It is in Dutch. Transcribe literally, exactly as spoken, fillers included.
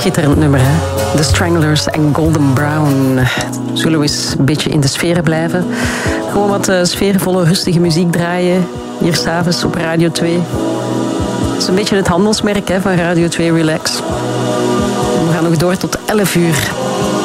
schitterend nummer, hè? The Stranglers en Golden Brown. Zullen we eens een beetje in de sferen blijven? Gewoon wat uh, sfeervolle, rustige muziek draaien. Hier s'avonds op Radio twee. Het is een beetje het handelsmerk hè, van Radio twee Relax. En we gaan nog door tot elf uur.